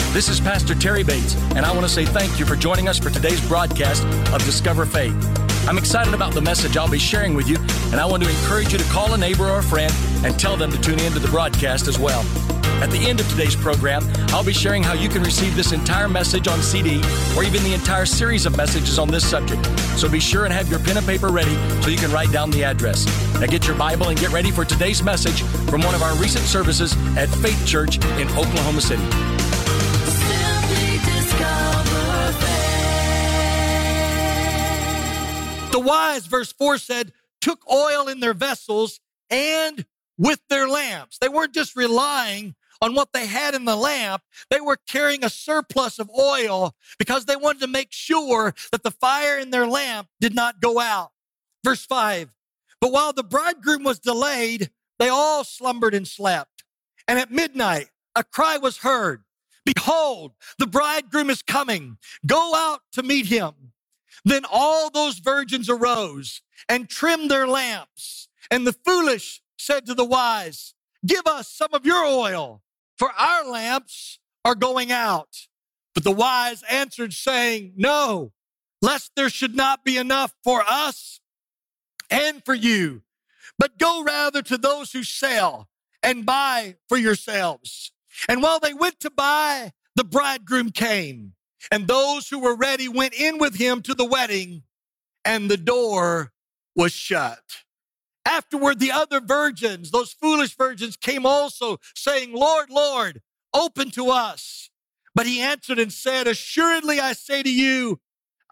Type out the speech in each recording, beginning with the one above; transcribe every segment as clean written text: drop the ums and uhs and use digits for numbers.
This is Pastor Terry Bates, and I want to say thank you for joining us for today's broadcast of Discover Faith. I'm excited about the message I'll be sharing with you, and I want to encourage you to call a neighbor or a friend and tell them to tune in to the broadcast as well. At the end of today's program, I'll be sharing how you can receive this entire message on CD or even the entire series of messages on this subject. So be sure and have your pen and paper ready so you can write down the address. Now get your Bible and get ready for today's message from one of our recent services at Faith Church in Oklahoma City. The wise, verse 4 said, took oil in their vessels and with their lamps. They weren't just relying on what they had in the lamp. They were carrying a surplus of oil because they wanted to make sure that the fire in their lamp did not go out. Verse 5, but while the bridegroom was delayed, they all slumbered and slept. And at midnight, a cry was heard, behold, the bridegroom is coming. Go out to meet him. Then all those virgins arose and trimmed their lamps. And the foolish said to the wise, give us some of your oil, for our lamps are going out. But the wise answered, saying, no, lest there should not be enough for us and for you. But go rather to those who sell and buy for yourselves. And while they went to buy, the bridegroom came. And those who were ready went in with him to the wedding, and the door was shut. Afterward, the other virgins, those foolish virgins, came also, saying, Lord, Lord, open to us. But he answered and said, assuredly I say to you,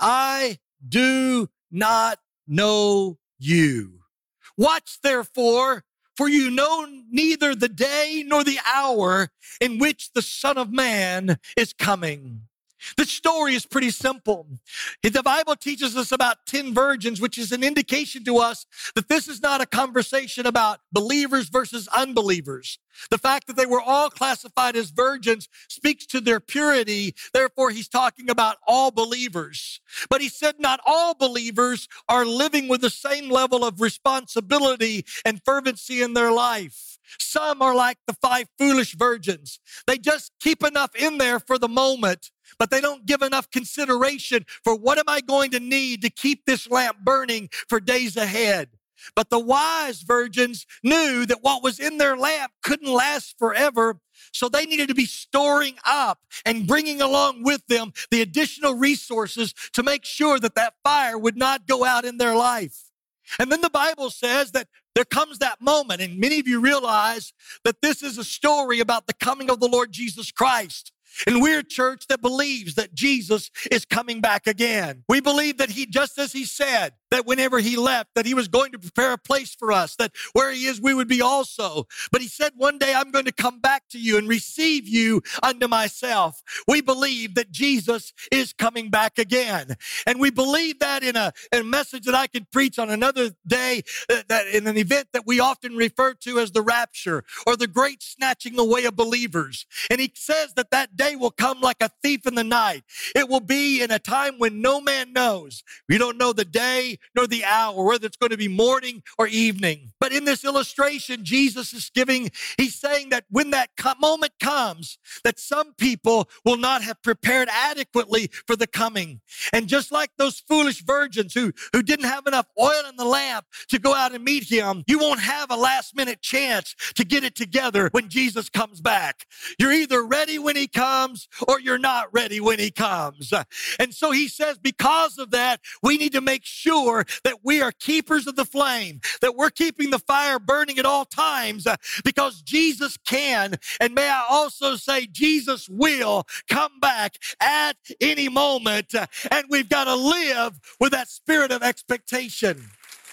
I do not know you. Watch therefore, for you know neither the day nor the hour in which the Son of Man is coming. The story is pretty simple. The Bible teaches us about 10 virgins, which is an indication to us that this is not a conversation about believers versus unbelievers. The fact that they were all classified as virgins speaks to their purity. Therefore, he's talking about all believers. But he said not all believers are living with the same level of responsibility and fervency in their life. Some are like the 5 foolish virgins. They just keep enough in there for the moment, but they don't give enough consideration for what am I going to need to keep this lamp burning for days ahead. But the wise virgins knew that what was in their lamp couldn't last forever, so they needed to be storing up and bringing along with them the additional resources to make sure that that fire would not go out in their life. And then the Bible says that there comes that moment, and many of you realize that this is a story about the coming of the Lord Jesus Christ. And we're a church that believes that Jesus is coming back again. We believe that he, just as he said, that whenever he left, that he was going to prepare a place for us, that where he is, we would be also. But he said, one day I'm going to come back to you and receive you unto myself. We believe that Jesus is coming back again. And we believe that in a message that I could preach on another day, that in an event that we often refer to as the rapture or the great snatching away of believers. And he says that that day will come like a thief in the night. It will be in a time when no man knows. We don't know the day nor the hour, whether it's going to be morning or evening. But in this illustration, Jesus is he's saying that when that moment comes, that some people will not have prepared adequately for the coming. And just like those foolish virgins who didn't have enough oil in the lamp to go out and meet him, you won't have a last minute chance to get it together when Jesus comes back. You're either ready when he comes or you're not ready when he comes. And so he says, because of that, we need to make sure that we are keepers of the flame, that we're keeping the fire burning at all times because Jesus can. And may I also say, Jesus will come back at any moment. And we've got to live with that spirit of expectation.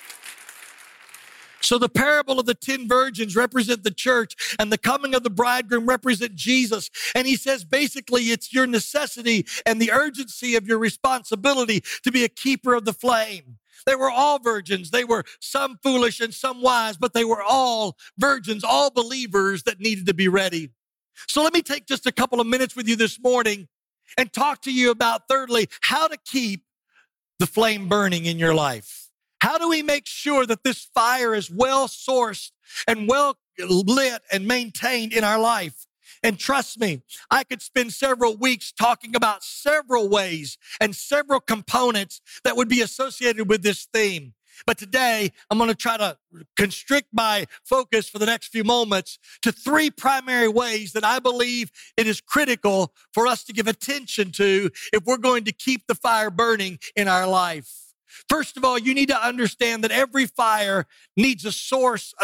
So the parable of the 10 virgins represent the church, and the coming of the bridegroom represent Jesus. And he says, basically, it's your necessity and the urgency of your responsibility to be a keeper of the flame. They were all virgins. They were some foolish and some wise, but they were all virgins, all believers that needed to be ready. So let me take just a couple of minutes with you this morning and talk to you about, thirdly, how to keep the flame burning in your life. How do we make sure that this fire is well sourced and well lit and maintained in our life? And trust me, I could spend several weeks talking about several ways and several components that would be associated with this theme. But today, I'm going to try to constrict my focus for the next few moments to three primary ways that I believe it is critical for us to give attention to if we're going to keep the fire burning in our life. First of all, you need to understand that every fire needs a source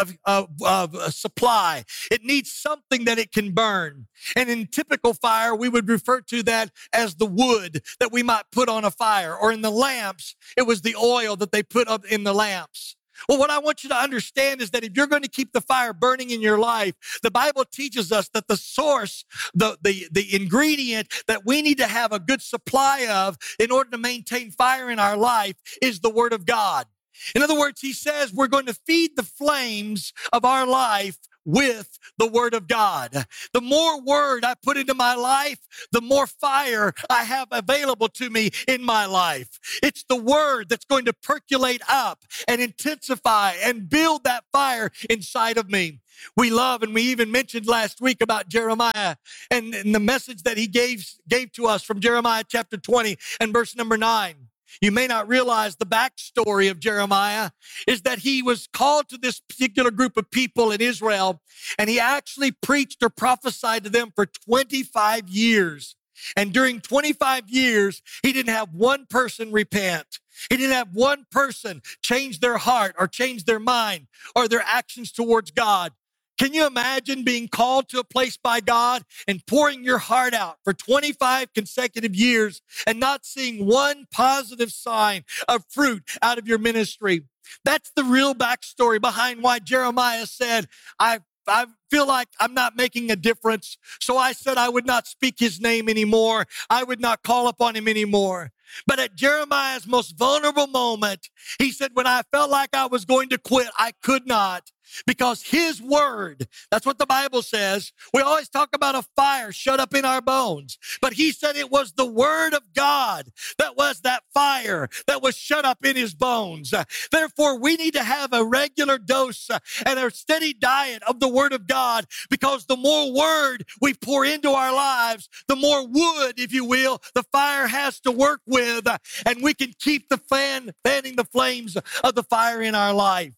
of supply. It needs something that it can burn. And in typical fire, we would refer to that as the wood that we might put on a fire. Or in the lamps, it was the oil that they put up in the lamps. Well, what I want you to understand is that if you're going to keep the fire burning in your life, the Bible teaches us that the source, the ingredient that we need to have a good supply of in order to maintain fire in our life is the Word of God. In other words, he says we're going to feed the flames of our life with the Word of God. The more Word I put into my life, the more fire I have available to me in my life. It's the Word that's going to percolate up and intensify and build that fire inside of me. We love, and we even mentioned last week about Jeremiah and the message that he gave to us from Jeremiah chapter 20 and verse number 9. You may not realize the backstory of Jeremiah is that he was called to this particular group of people in Israel, and he actually preached or prophesied to them for 25 years. And during 25 years, he didn't have one person repent. He didn't have one person change their heart or change their mind or their actions towards God. Can you imagine being called to a place by God and pouring your heart out for 25 consecutive years and not seeing one positive sign of fruit out of your ministry? That's the real backstory behind why Jeremiah said, I feel like I'm not making a difference. So I said I would not speak his name anymore. I would not call upon him anymore. But at Jeremiah's most vulnerable moment, he said, when I felt like I was going to quit, I could not. Because his word, that's what the Bible says. We always talk about a fire shut up in our bones. But he said it was the word of God that was that fire that was shut up in his bones. Therefore, we need to have a regular dose and a steady diet of the word of God, because the more word we pour into our lives, the more wood, if you will, the fire has to work with, and we can keep fanning the flames of the fire in our life.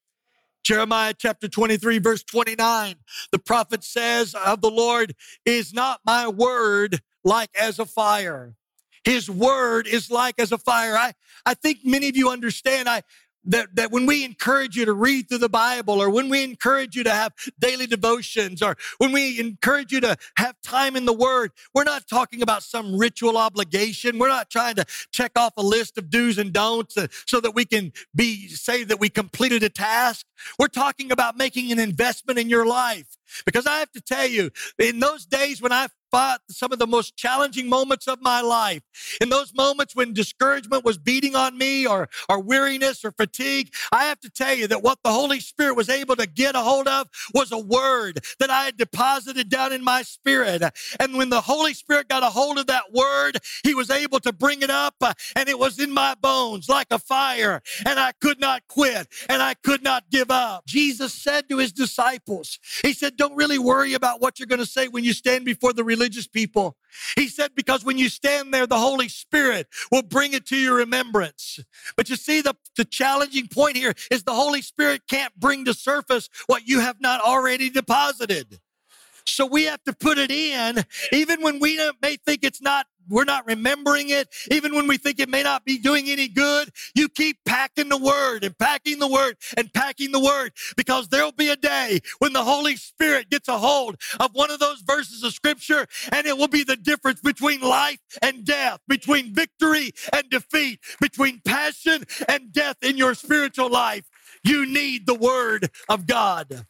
Jeremiah chapter 23, verse 29, the prophet says of the Lord, is not my word like as a fire? His word is like as a fire. I think many of you understand that when we encourage you to read through the Bible, or when we encourage you to have daily devotions, or when we encourage you to have time in the Word, we're not talking about some ritual obligation. We're not trying to check off a list of do's and don'ts so that we can say that we completed a task. We're talking about making an investment in your life. Because I have to tell you, in those days when I fought some of the most challenging moments of my life, in those moments when discouragement was beating on me, or weariness or fatigue, I have to tell you that what the Holy Spirit was able to get a hold of was a word that I had deposited down in my spirit. And when the Holy Spirit got a hold of that word, he was able to bring it up, and it was in my bones like a fire, and I could not quit, and I could not give up. Jesus said to his disciples, he said, don't really worry about what you're going to say when you stand before the religious people. He said, because when you stand there, the Holy Spirit will bring it to your remembrance. But you see, the challenging point here is the Holy Spirit can't bring to surface what you have not already deposited. So we have to put it in, even when we may think we're not remembering it, even when we think it may not be doing any good. You keep packing the word and packing the word and packing the word, because there'll be a day when the Holy Spirit gets a hold of one of those verses of scripture, and it will be the difference between life and death, between victory and defeat, between passion and death in your spiritual life. You need the word of God.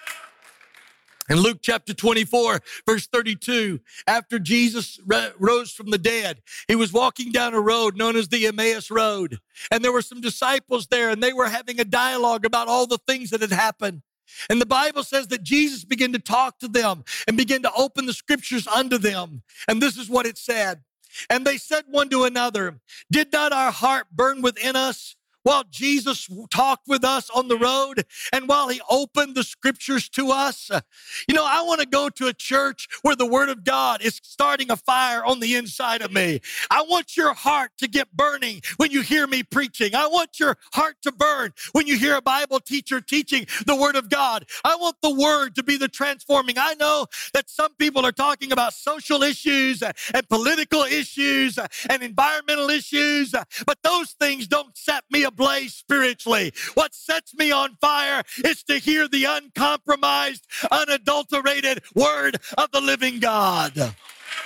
In Luke chapter 24, verse 32, after Jesus rose from the dead, he was walking down a road known as the Emmaus Road. And there were some disciples there, and they were having a dialogue about all the things that had happened. And the Bible says that Jesus began to talk to them and began to open the scriptures unto them. And this is what it said. And they said one to another, did not our heart burn within us while Jesus talked with us on the road and while he opened the scriptures to us. I want to go to a church where the word of God is starting a fire on the inside of me. I want your heart to get burning when you hear me preaching. I want your heart to burn when you hear a Bible teacher teaching the word of God. I want the word to be the transforming. I know that some people are talking about social issues and political issues and environmental issues, but those things don't set me ablaze spiritually. What sets me on fire is to hear the uncompromised, unadulterated word of the living God. Yeah.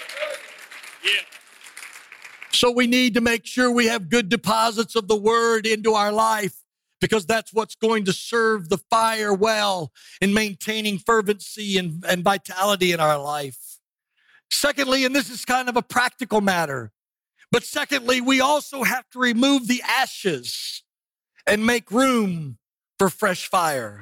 So we need to make sure we have good deposits of the word into our life, because that's what's going to serve the fire well in maintaining fervency and vitality in our life. Secondly, and this is kind of a practical matter, but secondly, we also have to remove the ashes and make room for fresh fire.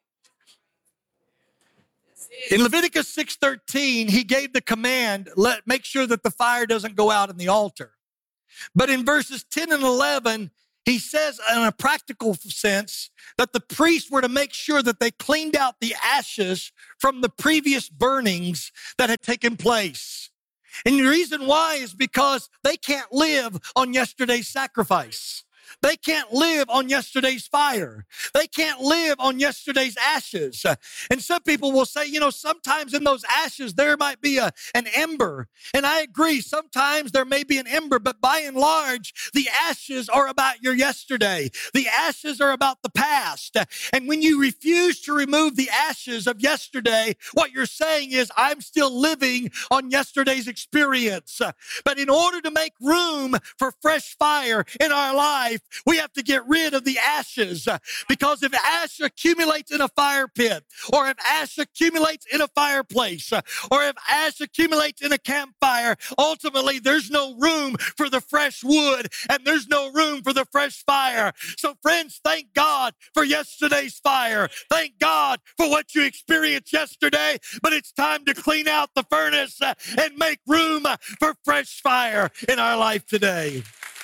In Leviticus 6:13, he gave the command, make sure that the fire doesn't go out in the altar. But in verses 10 and 11, he says in a practical sense that the priests were to make sure that they cleaned out the ashes from the previous burnings that had taken place. And the reason why is because they can't live on yesterday's sacrifice. They can't live on yesterday's fire. They can't live on yesterday's ashes. And some people will say, sometimes in those ashes, there might be an ember. And I agree, sometimes there may be an ember, but by and large, the ashes are about your yesterday. The ashes are about the past. And when you refuse to remove the ashes of yesterday, what you're saying is, I'm still living on yesterday's experience. But in order to make room for fresh fire in our life, we have to get rid of the ashes, because if ash accumulates in a fire pit, or if ash accumulates in a fireplace, or if ash accumulates in a campfire, ultimately there's no room for the fresh wood and there's no room for the fresh fire. So friends, thank God for yesterday's fire. Thank God for what you experienced yesterday, but it's time to clean out the furnace and make room for fresh fire in our life today.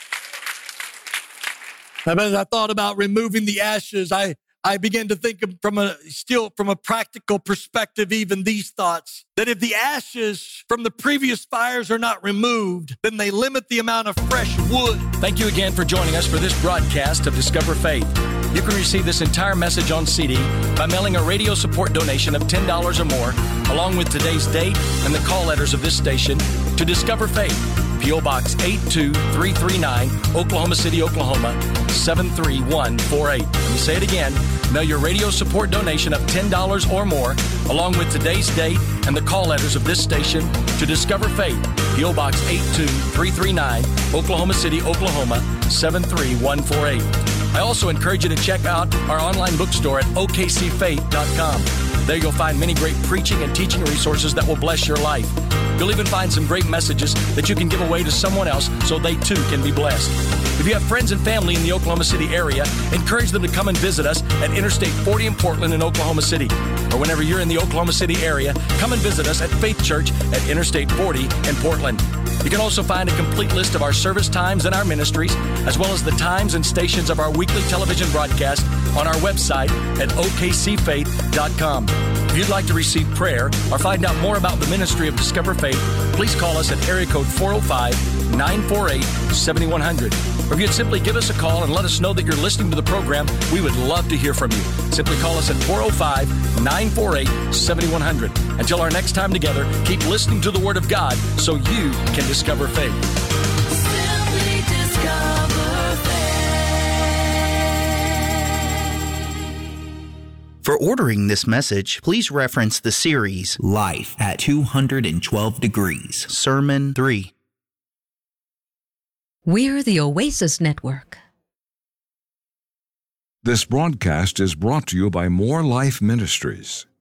As I thought about removing the ashes, I began to think from a practical perspective, even these thoughts, that if the ashes from the previous fires are not removed, then they limit the amount of fresh wood. Thank you again for joining us for this broadcast of Discover Faith. You can receive this entire message on CD by mailing a radio support donation of $10 or more, along with today's date and the call letters of this station, to Discover Faith, P.O. Box 82339, Oklahoma City, Oklahoma, 73148. Let me say it again. Mail your radio support donation of $10 or more, along with today's date and the call letters of this station, to Discover Faith, P.O. Box 82339, Oklahoma City, Oklahoma, 73148. I also encourage you to check out our online bookstore at okcfaith.com. There you'll find many great preaching and teaching resources that will bless your life. You'll even find some great messages that you can give away to someone else so they too can be blessed. If you have friends and family in the Oklahoma City area, encourage them to come and visit us at Interstate 40 in Portland in Oklahoma City. Or whenever you're in the Oklahoma City area, come and visit us at Faith Church at Interstate 40 in Portland. You can also find a complete list of our service times and our ministries, as well as the times and stations of our weekly television broadcast on our website at okcfaith.com. If you'd like to receive prayer or find out more about the ministry of Discover Faith, please call us at area code 405-948-7100. Or if you'd simply give us a call and let us know that you're listening to the program, we would love to hear from you. Simply call us at 405-948-7100. Until our next time together, keep listening to the Word of God so you can discover faith. Simply discover faith. For ordering this message, please reference the series Life at 212 Degrees, Sermon 3. We're the Oasis Network. This broadcast is brought to you by More Life Ministries.